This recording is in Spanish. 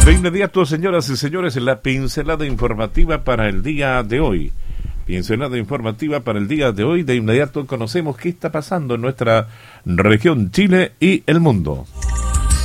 De inmediato, señoras y señores, la pincelada informativa para el día de hoy. Pincelada informativa para el día de hoy. De inmediato conocemos qué está pasando en nuestra región, Chile y el mundo.